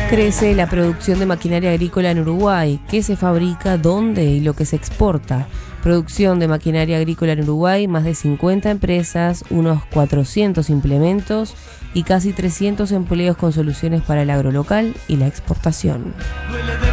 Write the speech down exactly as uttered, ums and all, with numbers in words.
Crece la producción de maquinaria agrícola en Uruguay. ¿Qué se fabrica, dónde y lo que se exporta? Producción de maquinaria agrícola en Uruguay, más de cincuenta empresas, unos cuatrocientos implementos y casi trescientos empleos con soluciones para el agrolocal y la exportación.